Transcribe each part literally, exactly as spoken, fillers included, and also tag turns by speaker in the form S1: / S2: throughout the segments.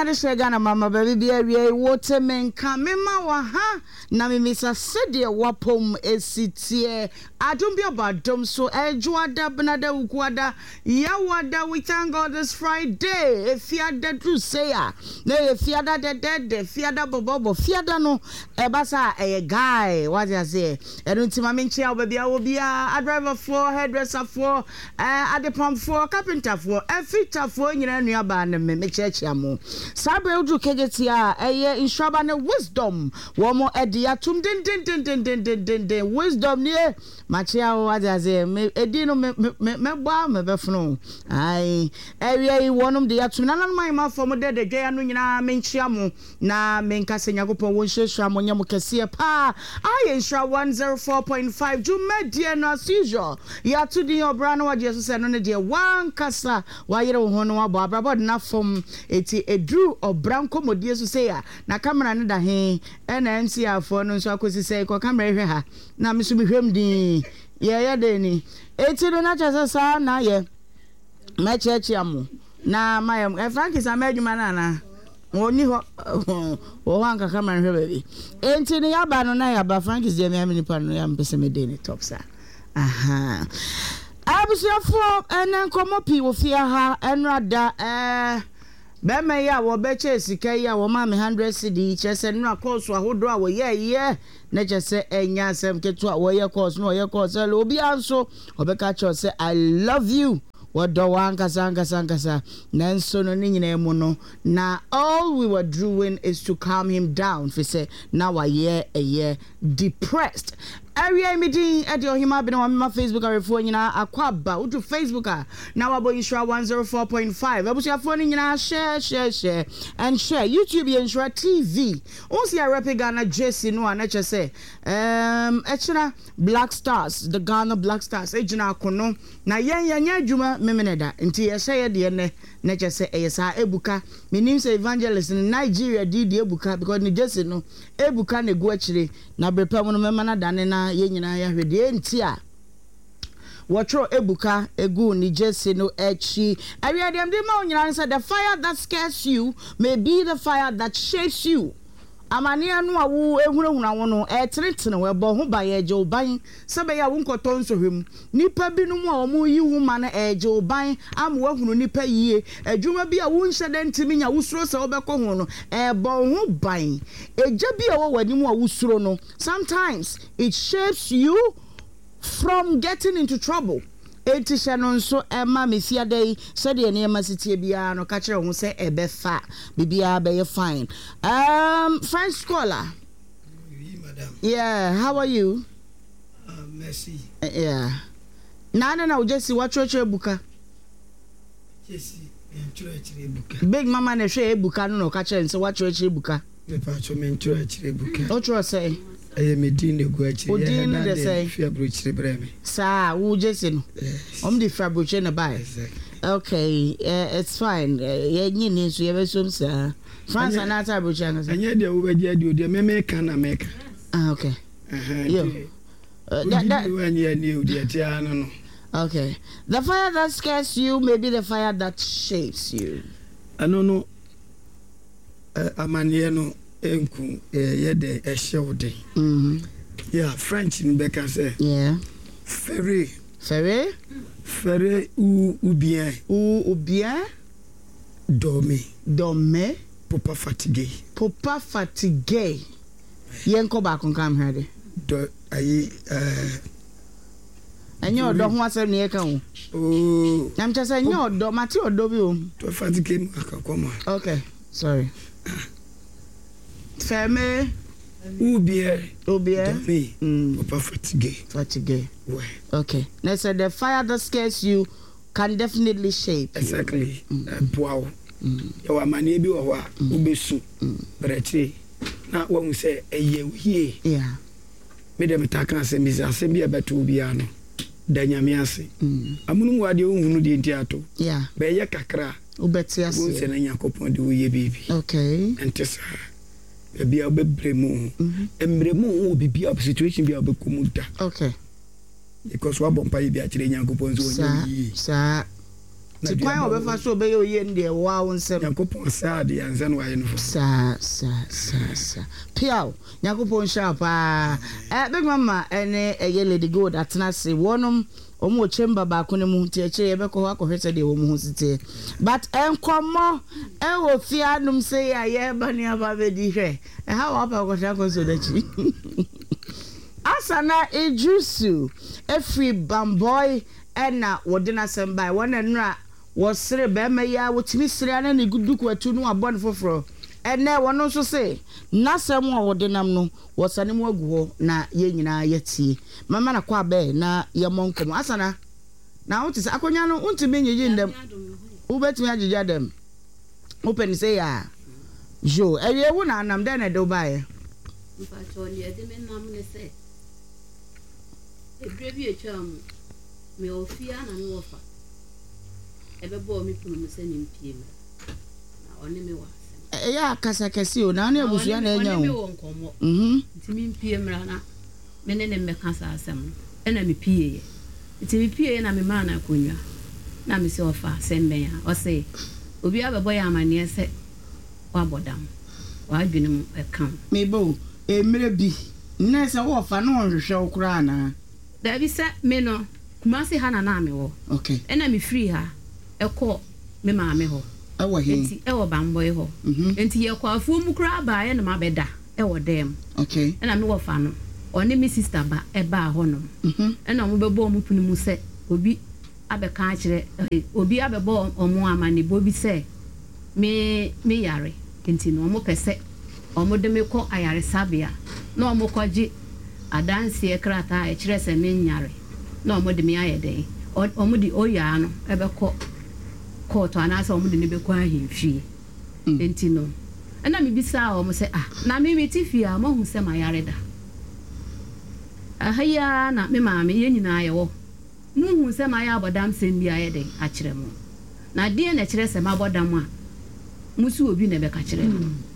S1: de shega mama baby bia wie wote menka mema wa ha na me misa sede wapom esitie adom bia badom so ejuada benada ukuada yawada we thank God this Friday efiada do say na efiada de de fiada bobo fiada no ebasa e guy what you say enu ntima menchi a oba bia obia a driver for hairdresser for eh adepam for carpenter for efita for nyina nuaba na me me chechi amo sabre udu kejeti a eye instraba ne wisdom wo mo edi atum din din din din din din din din wisdom ni machia o azaze me edi no me me gba me befno ai area yi wonum de atum nanan man ma fo mo de de dwa no nyina me nchia mo na me nkase nyagopon wo nhwehwa mo nyam kese pa ai instra one oh four point five jumedie no as usual ya to di obra no wage so se no ne de wan kasa wa yere wo ho no abo abrabod na fom eti edru obranko modie so se ya na camera ne da he na M C afo no so akosi se ko camera hwe ha na me so bi hwem din ye ye de ni eti no na chese sa na ye ma chechi amu na mayam e Frank is amadwuma na na oni ho wo wanka camera hwe baby enti ne yaba no na yaba Frank is de me amini pa no ya mpese me de ni top sa aha abusiafo enen komo pi wo fia ha enrada eh bema ya wo beche sika ya wo ma me one hundred cedi chese no course ahodo a wo ye ye na chese enya asem ketu a wo ye course no ye course lo obi anso obeka cho say I love you wodo wanka sanga sanga sa nanso no ni nyina emu no na all we were doing is to calm him down for say now a year a year depressed area meeting at your hima been on my Facebook or phone nyina akwaba utu Facebook now abo insura one oh four point five abusia phone nyina share share share and share YouTube insura T V once ya rap Ghana Jesse no na che say um echina Black Stars the Ghana Black Stars ejina akono na yen yen adwuma memeneda nti ye share de ne na che say eyesa ebuka menim say evangelist in Nigeria di di ebuka because ni Jesse no ebuka na gu akire na brepa mo no mema na dane na ye nyina ya hwede enti a watro ebuka egu ni Jesse no echi area dem dem ma nyina say the fire that scares you may be the fire that shapes you amane anu awu ehunahuna wono e trenetene we bo ho ba ye jeoban sebe ya wo nkoto nsohwem nipa binum a omo yi hu ma na e jeoban am wahunu nipa yie adwuma bi a wo nhede ntimi nya wusuro se obekọ ho no e bo ho ban eja bi a wo wanim a wusuro no sometimes it shapes you from getting into trouble. Eti shanon so ema mefia dey said ye na sitie bia no ka kire ho se ebe fa bibia be fine. Um French scholar.
S2: Oui, madam.
S1: Yeah, how are you?
S2: Uh, merci.
S1: Uh, yeah. Na na na Jesse what church ebuka?
S2: Jesse, en church ebuka.
S1: Big mama na hwe ebuka no no ka kire nse what church ebuka?
S2: Me pa cho men church ebuka.
S1: What you say?
S2: I am medine go achi.
S1: Odin de say.
S2: Fia brochire breme.
S1: Sa, wo Jesse no. Om di fia brochire na bai. Okay, uh, it's fine. Ye nyi ni so ye be so sa. France and ata brochire no.
S2: Anya de wo be dia de o me me kan na me ka.
S1: Ah, okay.
S2: Uh-huh.
S1: Yo. Uh, that that
S2: anya ni o dia ti ano no.
S1: Okay. The fire that scares you may be the fire that shapes you.
S2: Ano no. Uh, amane no enku ye de ehye
S1: Mhm.
S2: Yeah, French in Becca say.
S1: Yeah.
S2: Ferré.
S1: Ferré?
S2: Ferré ou ou bien.
S1: Ou ou bien
S2: Dormir.
S1: Dormir.
S2: Pour pas fatiguer.
S1: Pour pas fatiguer. Yen ko ba kon kam hade.
S2: Do ayi eh
S1: Enyo do ho asem ne yeka ho.
S2: Oh.
S1: Nam cha say enyo do mati odo bi o.
S2: To fatiguer akakoma.
S1: Okay, sorry. Fermé
S2: ou bien
S1: ou bien
S2: dormir.
S1: Mm.
S2: Pour pas fatiguer.
S1: Fatigué.
S2: Ouais.
S1: Okay. Let's say the fire that scares you can definitely shape you.
S2: Exactly. Wow. Ya wa mane bi wo ho a obesu. Breche. Na wo hu say eye hie.
S1: Yeah.
S2: Me dem ta kan say me say bi e beto bi ano. Da nyame ase. Amunu wa de ohunu de nti ato.
S1: Yeah.
S2: Be ye kakra.
S1: Ubeti ase.
S2: Wo se na yakopon de wo ye baby.
S1: Okay.
S2: Entesa. Be a bebremu. Embremu bibia situation bi obekomu da.
S1: Okay.
S2: Because wa bompa yi bi a kire yakopon so
S1: woni yi. Sa ti kwan obefa so obeye oye ndie wa wo nsem
S2: Yakopon sa de anza no aye no
S1: sa sa sa sa piao Yakopon sha pa eh big mama ene eye Lady Gold atena se wonom omo chamber ba ko ne mu ti eche ye be ko akɔhwete de wo mu hosite but enkomo e wo fia num se ya ye ba ni aba be di hwe e ha wa pa ko sha ko so dachi asana ejusu efri bamboy ena wodina sembai wona nra wosere be ma ya wotimi sere ana ne guduku atu no abon foforo ene wono so se nasem a wodinam no wosane mu agu ho na ye nyina yetie mama na kwa be na ye monkom asana na wotise akonya no untimi nyeyi ndem ubetimi agija dem open say ya jo ewie wu na anam de na de bae
S3: mpa choli e de me nam ne se edre bi echam me ofia na me wofa ebe bo mi punu me se ni mpie me na one me wa
S1: e ya kasa kesi o na na ebusu na enya o
S3: mhm ntimi mpie mra na me ne ne meka sa asem e na me pie ntimi pie na me ma na konwa na me se ofa sembe ya o se obi abebo ya amane se wa bodam wa adwene mu e kan
S1: me bo e mre bi na se wo fa na onhwehwe okura na
S3: da bi se me no kumase ha na na me wo
S1: okay
S3: e na me free ha ekọ me ma me ho
S1: ewo he
S3: enti ewo bamboy ho enti ye kwa afu mu kura ba ye na ma beda ewo dem
S1: okay
S3: e na me wo fa no oni me sister ba e ba ho no
S1: mhm
S3: e na mo bebo mu punu mu se obi abeka akire obi abebo omo amane bobi se me me yare enti no mo pese omo de me ko ayare sabia na omo kwaji adanse e krata e kire se me nyare na omo de me ayede omo di oya no ebeko court anasa omo de ne be kwa ahemfie enti no na me bisa omo se ah na me metifia mo hu se mayare da ahaya na me ma me ye nyina ye wo mu hu se maya abodam sem bia ye de a kire mo na de na kire se mabodam a musu obi na be ka kire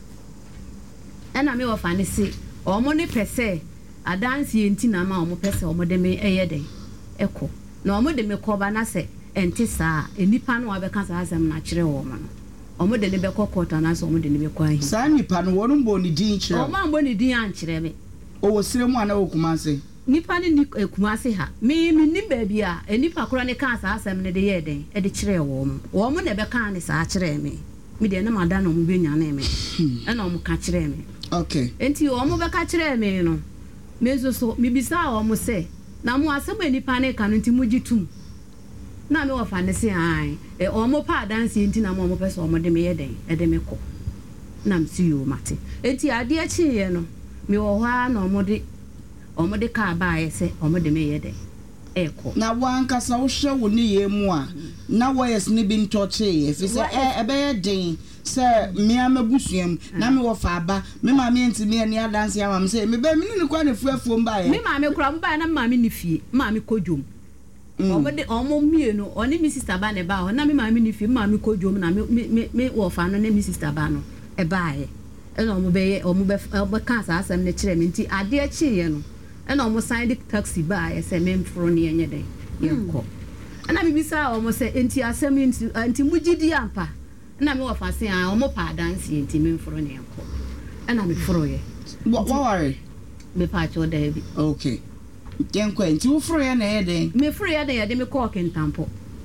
S3: na me wo fa ne se omo ne pese adanse enti na ma omo pese omo de me eye de eko na omo de me koba na se enti saa enipa no abeka saa asem na kire wo ma no omo de ne be kokota na so omo de ne be kwa hi
S1: saa nipa no wono mbo ni din kire
S3: omo mbo ni din an kire me
S1: o wosire mu ana okumase
S3: nipa ni ekumase ha me me ni ba bia enipa kora ne ka saa asem ne de ye den e de kire wo mo wo mo ne be ka ne saa kire me me de ne mada no mo be nya na me e na omo ka kire me
S1: okay
S3: enti omo be ka kire me no mezo so me bisa omo se na mo asem enipa ne ka no nti mo gitum na me wo fa ne se ai e omo pa dance enti na mo mo pese omo de me ye den e de me ko na msi yo mate enti ade a chi ye no me wo ha na omo de omo de ka ba ye se omo de me ye den e ko
S1: na wankasa wo hwe wo ne ye mu a na wo yes ne bi ntoche ye fi se e ebe ye den se me amabusuam na me wo fa aba me ma me enti me ani adanse ama me se me be me ne kwa ne fuafuo mba ye
S3: me ma me kura mba na ma me ni fie ma me kodwom omo de omo mie no oni mi sister ba ne ba ho na me ma me ni fie ma me kodwom na me me me wo fa no na mi sister ba no e ba ye e na omo be ye omo be omo ka sa asem ne kire me nti ade a chi ye no e na omo sign the taxi ba ye se me mfro ne enye den ye ko na me bisa omo se enti asem enti enti mugidi ampa na me wo fa se a omo pa dance enti me mfro ne enko e na me fro ye
S1: what worry
S3: me pa cho da bi
S1: okay Genkwa nti wo fro ya na ye den
S3: me fro ya den ya de me call kentampo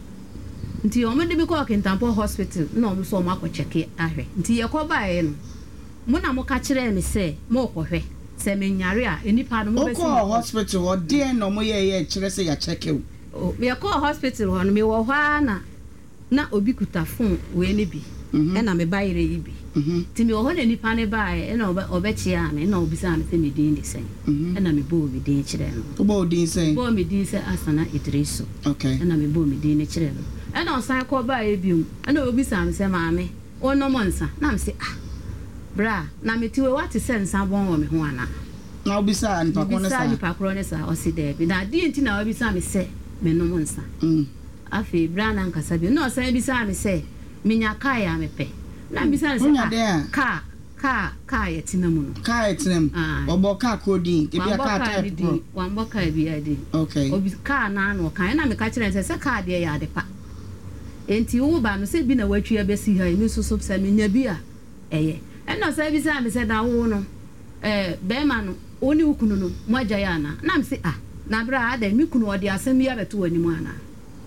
S3: nti o me de me call kentampo hospital na o so ma ko check ahwe nti ye ko ba ye no mo na mo ka kire me se mo ko hwe se me nyare a enipa no mo be
S1: se ko hospital o de no mo ye ye kire se ya check e
S3: o me ko hospital ho no me wo hwa na na obi kuta phone we ne bi e na me ba yire yi bi ti me ho na enipa ne ba e na obe chia me na obi sa me se me din de sen e na me bo obi din kire no
S1: to bo din sen
S3: bo me din se Asana Idrisu
S1: okay
S3: e na me bo me din ne kire no e na osan ko ba e bi e na obi sa me se maame ono mo nsa na me se ah bra na me tiwe what se nsa bon wo me ho ana
S1: na obi sa ni pa ko ne sa
S3: ni pa ko ne sa o si de bi na di nti na obi sa me se me no mo nsa
S1: mm
S3: afi bra na nkasa bi no osan bi sa me se minya ka ya me pe na bi sa se ka ka ka ya tinamu no
S1: ka ya tinamu obo ka kodin ke bia ka type pro
S3: wan boka bi adi
S1: okay
S3: obi ka na no kan na me ka kire se se ka de ya de pa enti wo ba no se bi na watwi abesi ha ni so so se menya bi a eye ɛna sɛ bi sɛ me sɛ da wo no eh be ma no oni ukunu no mo agya ya na na me se ah na bra ada mi kunu ɔde asɛm ya beto wani mu ana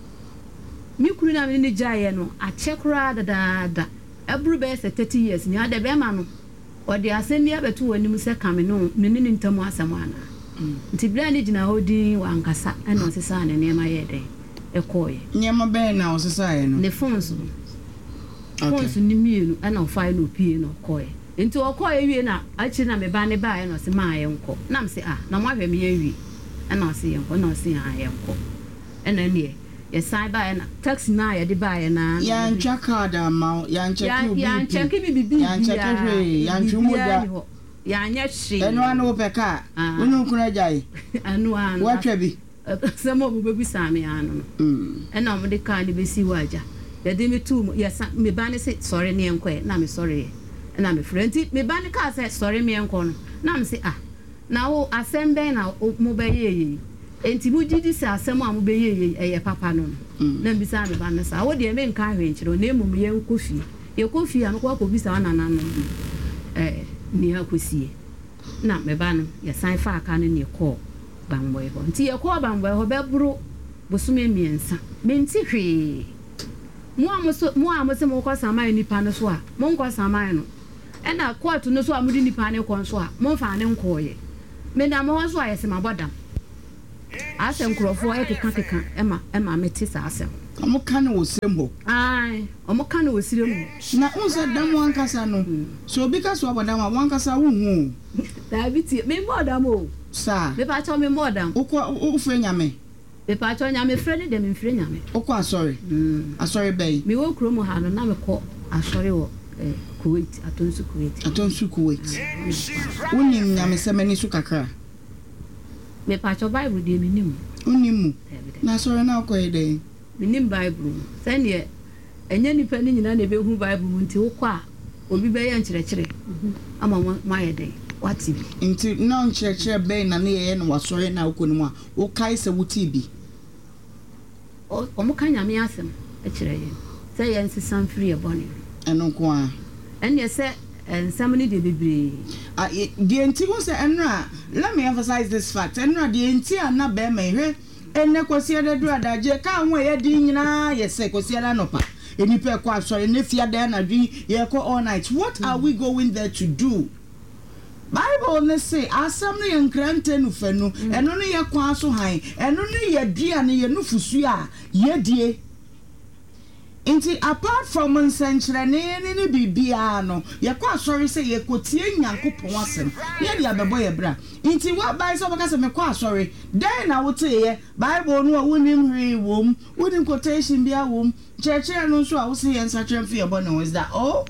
S3: mi kunu na me ni gyae no a chekra da da da abru be sɛ thirty years ni ada be ma no ɔde asɛm ya beto wani mu sɛ kame no ne ne ntamu asɛm ana nti bra ni gina hodi wa ankasa ɛna ɔsesa ne ne ma yɛ dɛ ɛkɔɛ
S1: nyema bɛn na ɔsesa no
S3: ne phones phones ni mienu ɛna ɔfa no pie no kɔɛ nti ɔkɔɛ wie na akyi na me ba ne ba ɛna ɔse ma ayɛ nkɔ na me se ah na mo ahwɛ me yɛ wie ɛna ɔse yɛ nkɔ na ɔse ayɛ nkɔ ɛna ne yɛ san ba ɛna taxi na yɛ de ba yɛ na
S1: ya ntwa card ama ya ncheke obi
S3: ya ncheke mi bibi
S1: ya ncheke hwe ya ntwumu da
S3: ya anya hwe
S1: ɛno ana wo pɛka wonu nkuna gyae
S3: anu anu
S1: watwa bi
S3: sɛmo bo bebi same anu no ɛna mo de ka ne besi waja ya de me tu ya me ba ne se sorry ne nkɔ na me sorry na me frenti me ba ne ka se sorry me nkɔ no na me se ah na wo asɛm bɛn na mo bɛ yɛ yɛ enti mo didi se asɛm a mo bɛ yɛ yɛ ɛyɛ papa no na me sa me ba ne sa wo de me nka hwe nkyerɛ na emu me yɛ nkɔ fie yɛ kɔ fie a no kɔ kɔ bi sa na na no eh ni akosie na me ba no ya san fa aka no ne kɔ bamboy ho nti ye ko bamboy ho bebro bosume miensa menti hwe mo amoso mo amose mo ko saman nipa no so a mo nko saman no e na court no so amudi nipa ne kon so a mo fa ne nkoye me na mo so ayese mabodam asem krofo e keka keka e ma e ma meti sa asem
S1: omo ka ne wosirem ho
S3: ai omo ka ne wosirem
S1: na unse dam wankasa no so obi ka so abodam a wankasa wo hu
S3: da biti me bodam o
S1: sa
S3: me pa cho me modam
S1: ukwa ufre nyame
S3: me pa cho nyame frɛ ne dem mfrɛ nyame
S1: ukwa asori mm asori bɛn
S3: me wo kuro mu ha no na me kɔ asori wo eh Kuwait atonsu Kuwait
S1: atonsu Kuwait unim nyame semani su kakra
S3: me pa cho Bible de menim
S1: unimu na asori na akɔye de
S3: menim Bible sɛ ne enye nipa ni nyina na be hu Bible mu nti wo kɔ a obi bɛ yɛ nkyerɛkyerɛ ama mo ayɛ de wati bi
S1: nti na nkyerɛkyerɛ bɛn na ne yɛ no wasɔre na wokɔ no mu a wo kai sɛ wuti bi
S3: o mo ka nyame asɛm ɛkyerɛ yɛ sɛ yɛ nsesam firi ɛbɔne
S1: ɛno ko a
S3: ɛne sɛ nsɛm ne de bebree
S1: a die nti ho sɛ ɛnra let me emphasize this fact ɛnra die nti a na bɛ ma hwɛ ɛnɛ kɔsia da dura dagye ka ho yɛ di nyina yɛ sɛ kɔsia da nopa enipa kɔ asɔre ne fia da na dwi yɛ kɔ all night what mm. are we going there to do Bible ne say asam no yankrante no fa no eno no ye kwa so han eno no ye dua ne ye no fusu a ye die inti apart from nsenkyere ne ne ne bibia no ye kwa asori say ye kotie nyankopon asem ye dia bebo ye bra inti wa bai so baka se me kwa asori den na wote ye Bible no wonim hwe wom wonim quotation bia wom church no so a wo se ye nsatwem fi ye bo no is that oh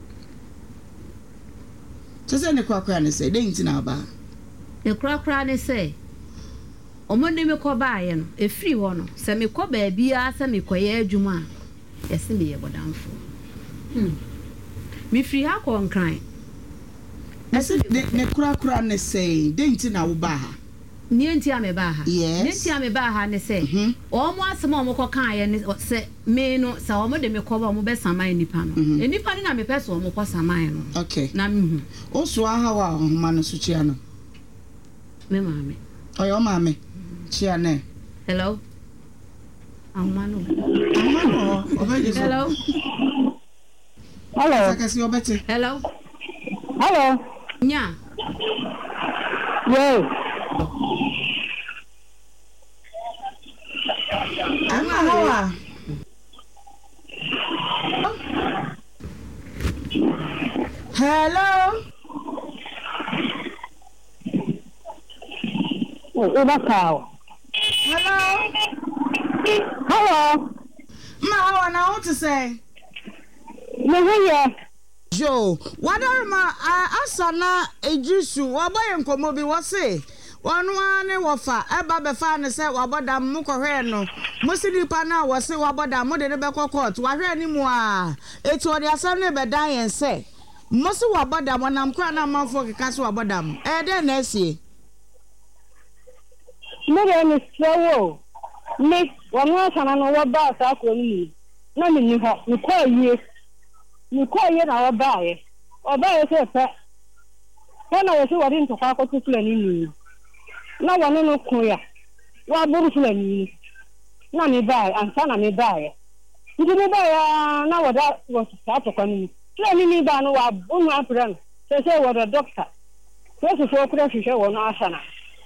S1: sese ne kwakra ne say dey nti na ba
S3: ne kwakra ne say omode me ko baaye no e free ho no se me ko ba bia se me koye adwuma yesi me ye bodamfo hm me free ha ko nkran
S1: ese ne kwakra ne say dey nti na wo ba ha
S3: ni nti a me ba ha
S1: yes.
S3: ni nti a me ba ha ne say o mo asem o mo ko kan ye ne se me no sa o mo de me ko ba o mo be saman nipa no e nipa ni na me pese o mo ko saman no
S1: okay
S3: na me
S1: o so aha wa homa no so chia no
S3: me mame
S1: oyo mame chia ne
S3: hello ahoma no
S1: ahoma no obeje so
S3: hello
S4: hello
S1: sakasi obete
S3: hello
S4: hello
S3: nya
S4: yes
S1: Hello. Hello.
S4: Hello.
S1: Hello.
S4: Hello.
S1: Ma, how I know what to say?
S4: Yeah.
S1: Joe, what are my asana ejusu? What boy and komobi was say? One one wafa eba be fa ne se wabodam mu kohwe no musidi pa na wo se wabodam mo de ne be kokot wa hwe ni mu a etu ode asam ne be dan yen se mo se wabodam onam kra na manfo keka se wabodam e de na esie
S4: me de ni srewo me wonu asana no wo ba sa akro ni na me ni ho me ko yie me ko yie na obae obae se pe na wo se wo din to kwa ko fulani ni na wo no ko ya wa buru fulani na me bae ansa na me bae ndi me bae na wo da wo sa to kwa ni fulani ni ba no wa bunu apran se se wo da doctor so so fo kura hwehwe wo no asana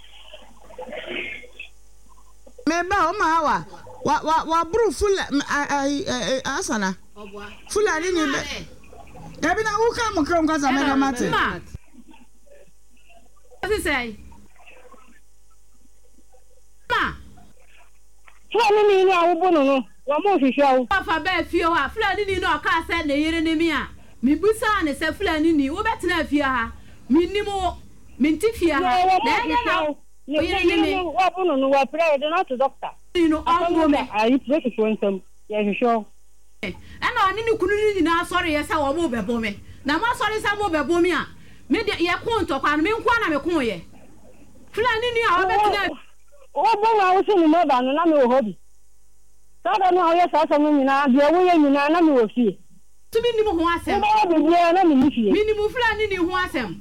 S1: me ba o ma wa wa wa wa buru fula asana fulani ni be ebi na wo ka mo krom ka za me na mate
S3: What say? Ma.
S4: Fulani ni no awo bono no, wa mo hwehwe wo.
S3: Papa ba fie ho a fulani ni no ka se na yire ne mi a. Me busa ne se fulani ni wo betena fie ha. Me ni mo me nti fie ha. Na ya na wo yire ne mi.
S4: Wa bono no wa pray do not doctor.
S3: Ni no ongo me.
S4: Ayi pressure for nsam. Ya hwehwe.
S3: E na oni ni kunu ni na sorry ye se wo mo bebo me. Na mo sorry se mo bebo me a. Me de ye ko ntokwa no me nko na me ko ye. Fulani ni a wo betena
S4: o bo wa wo sinu mo ba no na me wo hobi sada no aye sa sa no nyina de wo ye nyina na me wo fie
S3: to mi ni mo ho asem
S4: mo ba bi na me ni fie
S3: mi ni mo Fulani ni ho asem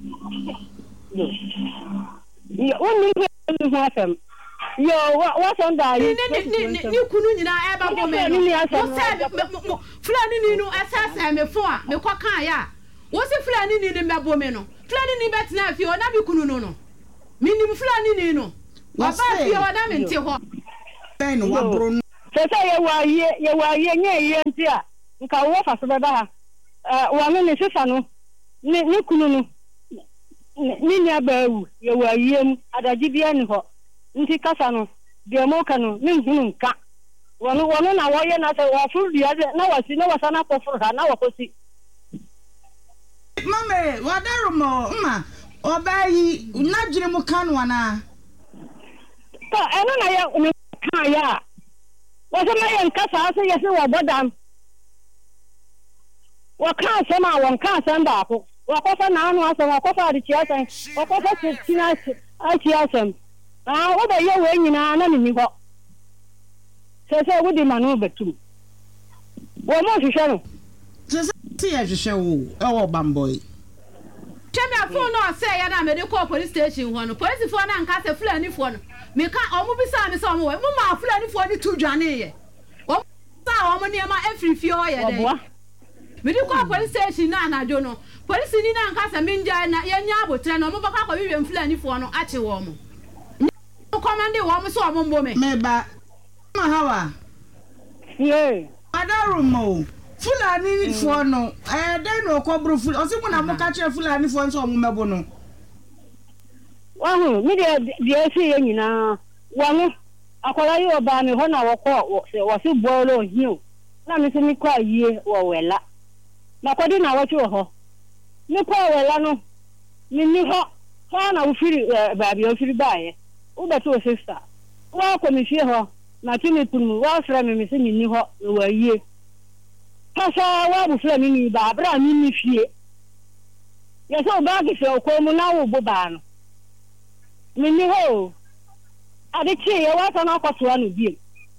S4: yo o ni ni ho asem yo wa so nda yi
S3: ni ni ni kunu nyina e ba bo me no say Fulani ni no esese me fo a me kwa kan ya wo se Fulani ni ni me bo me no Fulani ni betena fie o na bi kunu no no mi ni mo Fulani ni no What's that? You are not in Tiho.
S1: Then what, Bruno?
S4: Say, you are ye, you are ye, ye, dear. You can walk as a brother. Uh, one minute, Sano, Nikunu, Nina Bew, you were ye at a Gibian ho, Nti Casano, the Amocano, Ninka. One woman, I want you to offer the other. Now I see no one up for her. Now I can see.
S1: Mamma, what are you, Ma? Or by Najim Canwana?
S4: I don't know ya. What's a man casa? Yes, you are bodam. What can't some one can't send up? What offer now was a walk off the chairs and what offer fifteen I hear some. Ah, what are you weighing in an enemy? Says I would demand over two. What more to show?
S1: Just see as you show, oh, bamboy.
S3: Chemi afọ no say ya na me de call police station ho no police for na nka se Fulani for no me ka omo bi sa me so omo we mo ma Fulani for ni tu dwane ye omo sa omo ne ma afrifi o ye de me de call police station na anajo no police ni na nka se me nja na ye nya abotre no omo ba ka wiwe Fulani for no ache wo mo no command wo mo so omo mbo me
S1: me ba ma hawa
S4: yeah
S1: adarumo Fulani for no eh den no kobru ful o si mo na mo ka che Fulani for nso mo mebo no
S4: wa hu mi de de si ye nyina wa no akola yo ba mi ho na wo ko wo si bolo hiu na mi si mi kwa yie wo wela na kodi na wo chi ho mi kwa wela no mi ni ho ho na wo firi ba bi o firi ba ye wo be to sister wa ko mi fie ho na ti mi punu wa fra mi mi si mi ni ho wo yie Pasa wa bu Fulani ni ba bra ni ni fie. Ye so ba ki se ko mu na wo bo ba no. Mi ni ho. Ade chi ye wa ta na akoto anu biem.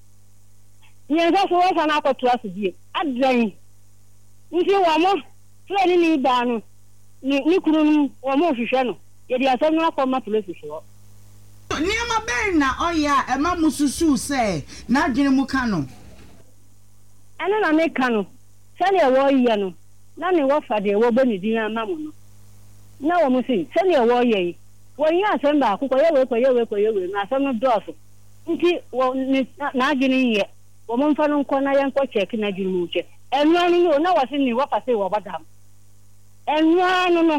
S4: Ye so so wa ta na akoto asu biem. Adan. Nti wa mo Fulani ni ba no. Ni ni kunu nu wa mo hwehwe no. Ye di asem no akoma police so.
S1: Ni ama ben na oya e ma mususu se na adwene mu ka no.
S4: Ana na me ka no. Sani ewo ye no na ne wo fa de wo boni din amamu no na wo musi sani ewo ye wo yin asem ba akoko ye we ko ye we ko ye we na asem no doso nti wo na agini ye wo mo mfa no nko na ye nko check na agini mu che enu anu yo na wase ni wo pase wo badam enu anu no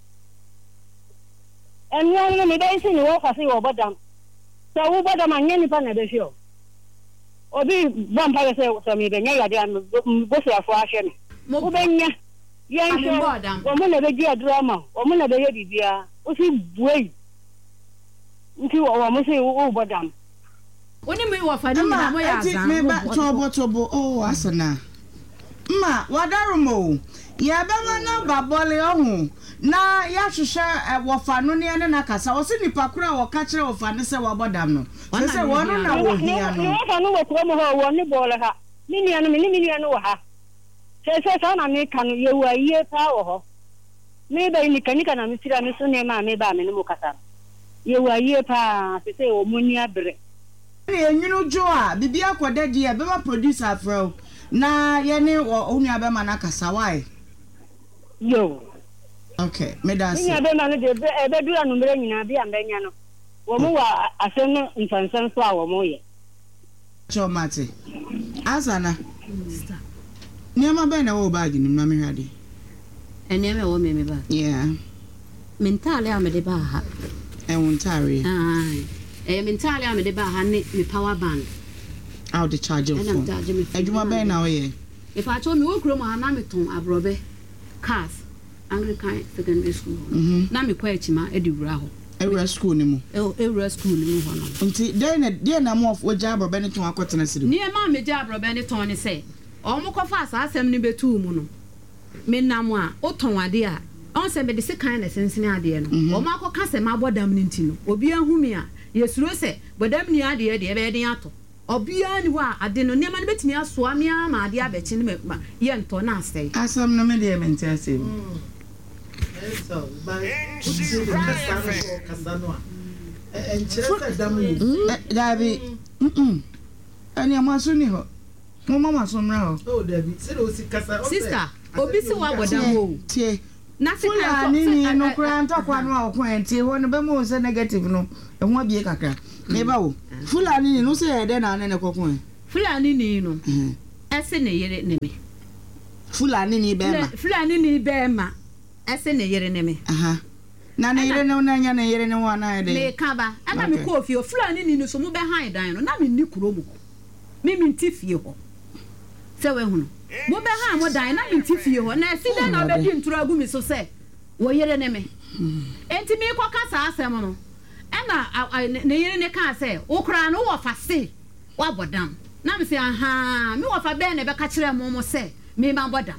S4: enu anu me dai si ni wo pase wo badam so wo badam anya ni pa na be fio obi bomba se so mi benya ya dia bo se afo ahwe ni mo benya yen so o mo na be dia drama o mo na be ye bibia o si buei nti o mo se o bodam
S3: oni me wo fa ni na mo ya azan
S1: me ba tobo tobo oh asana ma wadarumo ya be ma na babole ohun na ya hwehwe wo fa no ne na kasa o se nipa kura wo ka kire wo fa ne se wo bodam no se se wo no na wo hia no
S4: wo fa no wo ko mo ho wo ni bole ha Mini and mini and Waha. Says on American, you were a year power. Maybe in the Canica and Mister Missunema, maybe I'm in Mocata. You were a year pa, to say, or Munia Bre.
S1: You know, Joa, the Biako Daddy, a better producer, bro. Na, Yanni or only Abamanaka Sawai.
S4: Yo.
S1: Okay, Medas.
S4: I don't know the bedroom number in Abia and Benano. Womoa, a son in Sansan Flower Moye.
S1: Joe Mate. Asana. Near my banner or bagging in Mammy Haddy.
S3: And never will me back.
S1: Yeah.
S3: Mentally, I'm a debar.
S1: And won't tarry.
S3: Aye. I am entirely I'm a debar, me power band.
S1: Out the charge of
S3: And I'm charging me.
S1: I do my banner away.
S3: If I told me, walk room, I'm a ton, I brobe. Cars, Anglican secondary school. Nami Quachima, Eddie Bravo.
S1: Every school no more.
S3: Oh, every school no more.
S1: Until then, dear Namo of what job or Benetton are cotton city.
S3: Near Mammy Jabra Benetton say, Almost fast, I send me two mono. Men Namoa, Oton idea. On send me the sick kindness in Sinadia. Or Marco Casa, my bodam Nintino, or Bia Humia. Yes, Rose, but them near the idea, Bediato. Or beyond what I didn't know, never bet me a swamia, my dear betting me, young Tonasta.
S1: As some no medium and testing.
S5: So, by Casanova and Chester,
S1: Davy, hm, and your Masuniho. No mamma, so now. Oh, Debbie,
S3: sister, Obisi, what would I go?
S1: Tea.
S3: Nothing,
S1: no grand talk one more twenty, one of them was a negative no, and one be a caca. Never. Fulani, no say, then I never go.
S3: Fulani, no. As in a year at me.
S1: Fulani, Bema.
S3: Fulani, Bema. As in a year enemy.
S1: Aha. Nana, you don't know Nana, you don't know one idea.
S3: Lay Kaba, and I'm a coffee or Fulani in some behind Dino, not in Nukuromo. Mimi Tiffio. So, when what behind what Dina in Tiffio, and I see that I'll be in Tragumi so say, were your enemy. And to me, Quacasa, Samono. And I, near in the car say, O crown, or if I say, what but damn. Now, say, aha, no, if I bear never catch them, Momo say, me, my bottom.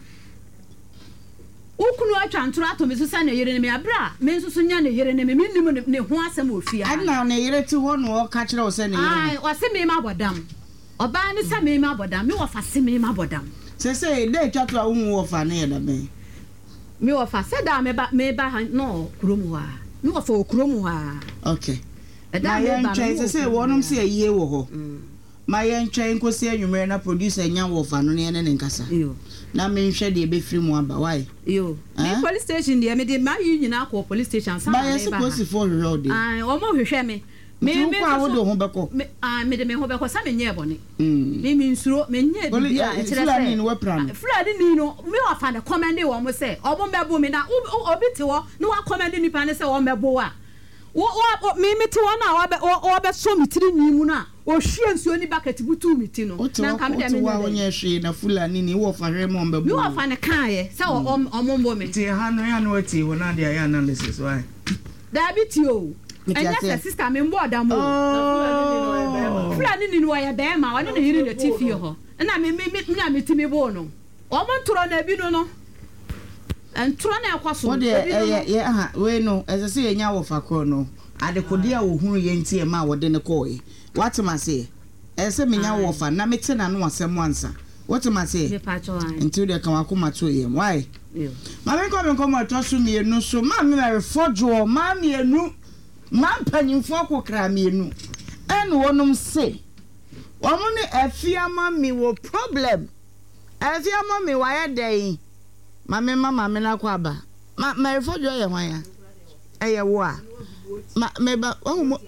S3: Ukunu atwa to me so sa na yere me abra me so so nya na yere me minnim ne ho asem ofia
S1: ai na na yere ti ho no ka kire o se na
S3: yere ai o se me ma bodam oba ni sa me ma bodam me wo fa se me ma bodam
S1: se se de twa to a wo wo fa na yeda me
S3: me wo fa se da me ba me ba no kurom wa me wo fa okurom wa
S1: okay na yen twa se se wonom se aye wo ho ma yen twa nkosi anwumere na producer nya wo fa no ne ne nkasa yo na me nhwe de be free mu aba why
S3: yo me police station de me de ma yi nyina ko police station sa
S1: ba yes police for road
S3: ah o mo hwehwe me me me
S1: ko wo do ho beko
S3: ah me de me ho beko sa me nye bone me me nsuro me nye bibia e kire se
S1: fulani ni we plan
S3: fulani ni no me wa fa de comment wo mo se obo mebo me na obi ti wo no wa comment ni pa ne se wo mebo wa wo wo me me ti wo na wo be so mi tiri nyi mu na o hwie nsuo ni bucket butu mi ti no
S1: na nka me de me wa onye hwe na fulani ni wo fa hwe mo mbebu
S3: mi wo fa ne kan ye se o omombo me
S1: ti ha no ya no ati wo na de ya analysis why
S3: diabetes o enya se sister me mbo oda mo fulani ni no ya be ma wona ne yiri ne ti fie ho na me me na me ti me bo no o mo ntoro na bi no no entoro na ekwaso
S1: wo de ye ye aha we no ese ye nya wo fa ko no adekode a wo hunu ye ntie ma wo de ne ko e what am I say ese me nya wo fa na me te na no asem ansa what am I say until they kan akoma to ye why ma me ko me ko ma to so me enu so ma me me fojo ma me enu ma panyimfo akokra me enu en wonum say wo mo ne afiama me wo problem afiama me wa ye dey mama mama me na kwa ba ma me fojo ye hwan ya eye wo a ma me ba wo mo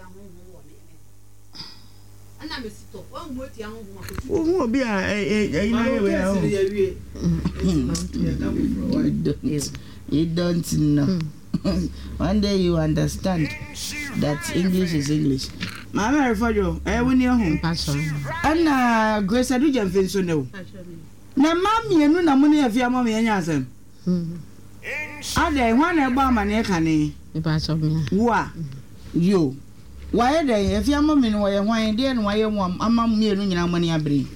S1: ana me sito wo mo ti ahun wo wo obi a eh ina ye we you don't know one day you understand that English is English mama me fojo eh woni ahun pastor ana Grace adu jamfin so no na mami enu na mo ne afia mama nya asem mhm ade hwan na gba amane ka ne
S3: me ba so me
S1: wa yo wa ye de afia mama ne wo ye hwan de no wa ye mo ama mi enu nyina amane abre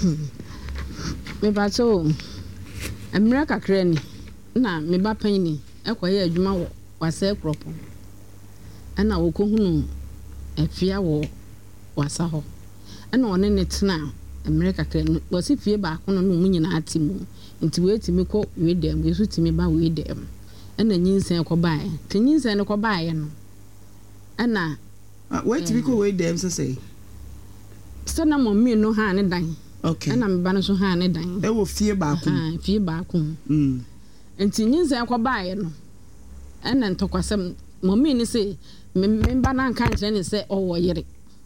S3: me ba so amira kakra ni na me ba pan ni ekoye adwuma wo wase kropo ana wo ko hunu afia wo wasa ho ana one ne tena America kakra was if fie ba kono no mu nyina atimu nti we timi kɔ we dem we so timi ba we dem ɛna nyinsen kɔ bae te nyinsen kɔ bae no ɛna
S1: we timi kɔ we dem so say
S3: sana mommi no ha ne dan
S1: okay
S3: ɛna me ba no so ha ne dan
S1: e wo fie ba ko
S3: ha fie ba ko
S1: mm
S3: nti nyinsen kɔ bae no ɛna ntokwasɛm mommi ni say me ba na nka nkyerɛ ne sɛ ɔwɔ yere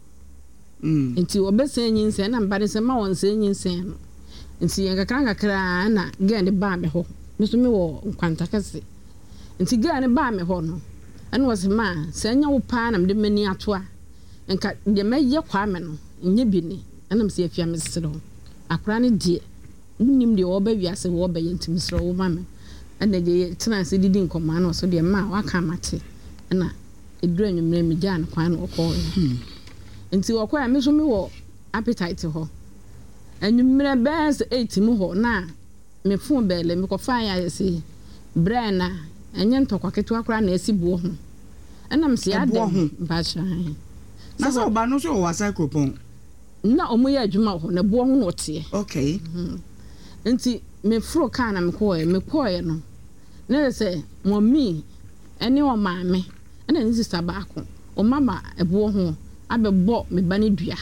S1: mm
S3: nti obese nyinsen na mba ne sɛ ma wɔn sɛ nyinsen no nti yɛn kakra kakra na gɛn de ba me hɔ me so me wɔ nkwanta kɛse nti gɛn ne ba me hɔ no ɛna wɔ sɛ ma sɛ nya wo pa na me de mani ato a nka de mɛyɛ kwa me no nyɛ bi ne ɛna me sɛ afia me sere ho akra ne die nim de wɔba wiase wɔba yɛ ntimi sere wo ma me ɛna de tena sɛ didi nkɔma na so de ma waka mate ɛna edura nwumre me gya ne kwan na ɔkɔ nti wɔkɔ a me so me wɔ appetite hɔ enwumre bɛs eight mu hɔ na me fon bɛle me kɔfa ya yɛsi brɛ na enye ntɔkwa ketewa kora na esi buo ho ɛna me se adem baahyan
S1: na so ba no so wɔ cycle pon
S3: na ɔmo yɛ adwuma hɔ na buo ho na ɔteɛ
S1: okay
S3: nti me fro ka na me kɔɛ me kɔɛ no na sɛ mommi ɛne o maame ɛna ne sister baako o mama ebuo ho abɛbɔ me ba ne dua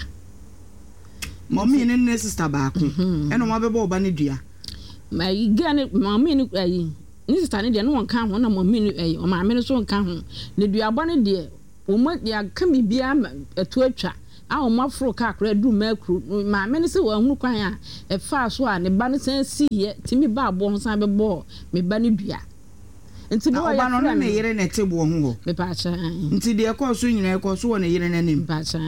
S1: mommy ne ne sister baako ɛna mo abɛbɔ ba ne dua
S3: ma yiga ne mommy ne ayi ne sister ne de no wonka ho na mommy ne ayi o maame ne so nka ho ne dua bɔ ne de o mo ya ka bibia eto atwa a o mafro ka akra du makru maame ne se wo hu kwan a e fa so a ne ba ne san si ye timi ba abo ho san bɛbɔ me ba ne dua nti bo ya
S1: no ne yere ne te bo ho ho
S3: me pa cha
S1: nti de ekɔ so nyina ekɔ so wɔ ne yere n'anim
S3: pa cha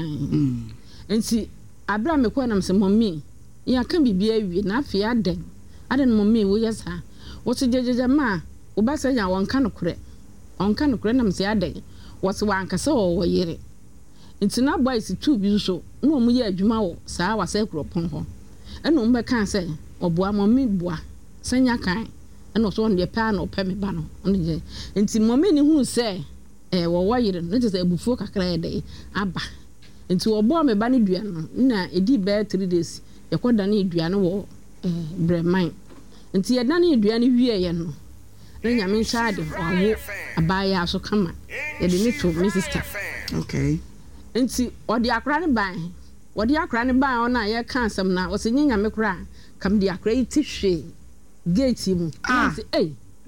S3: nti abra me kwa nam se mommi ya ka bibia wi na afia aden aden mommi wo yesa wo se jejeje ma wo ba se ya won ka no kure on ka no kure nam se aden wo se wan ka se wo yere nti na boys two bi so no mu ye adwuma wo saa wa se kropon ho eno mbe kan se oboa mommi boa sanya kan eno so on de pa na opa me ba no on je nti mommi ni hu se eh wo wo yere no je se abufuo kakra ye de aba nti obo me ba ne dua no na edi be three days yakoda ne dua no wo eh breman nti yeda ne dua ne wie ye no na nyame nsaade wawo abaya so kama yede ne to me sister
S1: okay
S3: nti odi akra ne ban odi akra ne ban ona ye kan asem na wo se nyame kra kam di akra yi ti hwe gate mu nti eh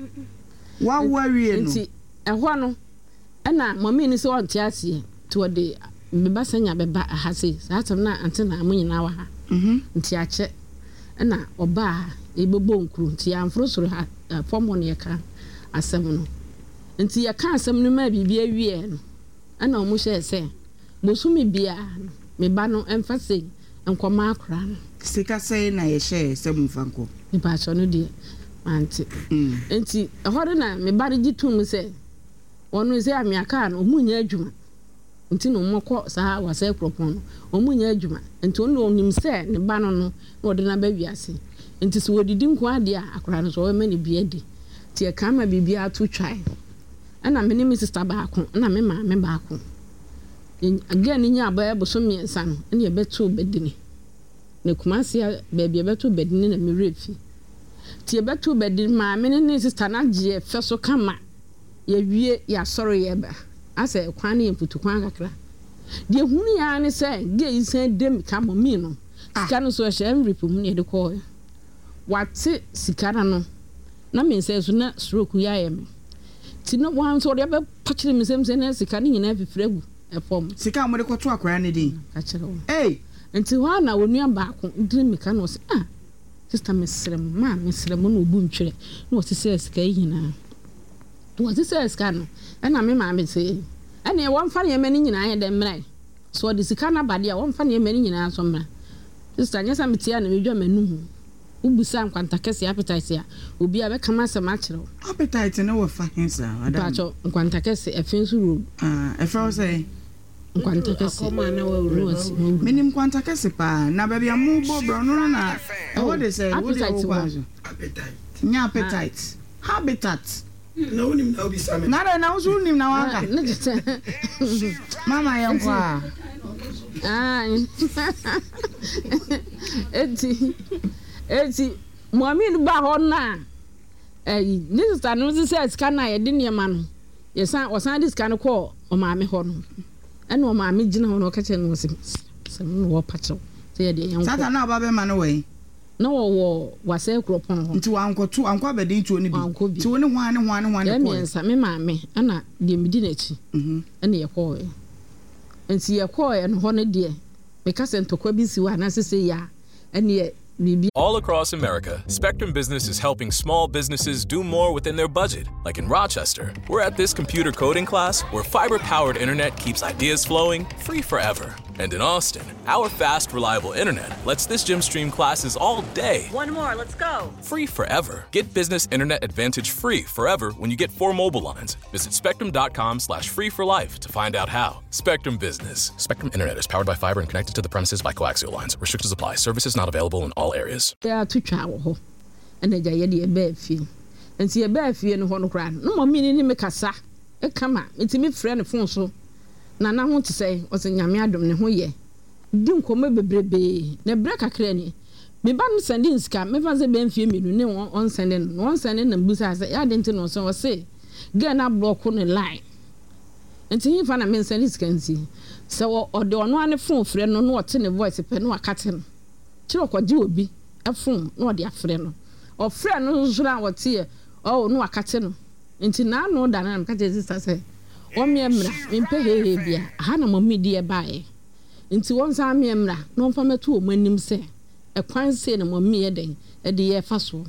S1: wa wa wie no
S3: nti ehwo no na mommy ni se on ti ase to odi beba sanya beba ahase satam na antena amunyina wa ha
S1: mhm
S3: nti ache na oba ebebo nkuru nti amfro soro ha form ne yeka asem no nti yeka asem no ma bibia wie no ana omu hye se bosumi bia no me ba no emfase enkoma akra no
S1: sika sei na ye hye se mfanko
S3: me ba so no die anti
S1: mm
S3: nti ehore na me ba de tum se wonu se amiaka no omunya adwuma nti no mokɔ saa wasa kropon omunya adwuma nti ono onim se ne ba no no ode na ba wiase nti so wodidi nko ade a akora no so o ma ne bia di ti e kan ma bibia to twae ana me ne me sister baako na me ma me baako again ni nya ba ebo so miensa no ne beto bedini ne kumase ba bia beto bedini na me refi ti e beto bedini ma me ne sister na je fe so kama ya wie ya soro ye ba ase kwan ne mputu kwan kakra de hunu ya ne se ge isan dem ka mommi no sika no so hye enripu mu ne de ko wate sika no na me se so na stroke ya ye me ti no wan so de be pachire me sem se na sika ne nyina fifregu e fom
S1: sika mo de ko to akora ne din
S3: ka chire wo
S1: eh
S3: nti wa na wonua baako ndire me ka no se ah sister me srem ma me srem no obu ntwere no se se sika nyina to se se sika no na me ma me se ene won fa ne mani nyina he de mrai so de sika na bade a won fa ne mani nyina so mra sister nyasa metia na medwa manu hu ubusa nkwanta kese appetite a obi a be kama se ma kire
S1: appetite ne wo fa hensa ada
S3: pacho nkwanta kese efin so ru
S1: ah e fa say
S3: nkwanta kese
S5: akoma na wa ru
S1: minim nkwanta kese pa na ba bia mu bo bro no na e wo de say wo de wo
S2: appetite
S1: nya appetite habitat
S2: na unim na obi same
S1: na na uzu unim na waka
S3: na jete
S1: mama yankwa
S6: Ah. Eti eti mommy no ba ho na. Eh this is an no say sika na ye de niema no. Ye san o san de sika no ko o maame ho no. E na o maame gina ho no ka che no se se no wo pacho. Say de yan.
S1: Sata na ba be ma no we.
S6: Na wo wo wase kropon ho.
S1: Nti wankoto anko abede nti oni bi. Ti woni hwan ne hwan ne hwan ne ko.
S6: Ya mi me maame ana de medi na chi. Mhm. Ene ye ko e. Nti ye ko e no ho ne de. Me ka se ntokwa bi si wa na sese ya. Ene ye
S7: All across America, Spectrum Business is helping small businesses do more within their budget. Like in Rochester, we're at this computer coding class where fiber-powered internet keeps ideas flowing free forever. And in Austin, our fast, reliable internet lets this gym stream classes all day.
S8: One more, let's go.
S7: Free forever. Get business internet advantage free forever when you get four mobile lines. Visit spectrum.com slash free for life to find out how. Spectrum Business. Spectrum Internet is powered by fiber and connected to the premises by coaxial lines. Restrictions apply. Services not available in all areas.
S6: Yeah, to travel ho. And the jay de be fi. And see a be fi no ho no kra. No mo mini ni me kasa. E kama, enti me frɛ ne phone so. Na na ho te sɛ ɔsɛ nyame adom ne ho yɛ. Di nkɔmɔ bebrebe. Na bra kakra ni. Me ba no sending scam. Me fa sɛ be mfie minu ne on sending. No on sending na busa sɛ ya de nti no so ɔsɛ. Get na block no line. Enti hin fa na me sending scam si. Sɛ ɔde ɔno ane phone frɛ no no ɔte ne voice pɛ no akate no. Kyerɛ kɔgye obi. A phone no ɔde afrɛ no. Ɔfrɛ no so na wɔte yɛ. Oh no akate no. Enti na no da na ka te sister sɛ One memra, impé bia, Hana mommy dear by. Into one time memra, no for me two when him say, a quine say no more mere day, a dear fast one.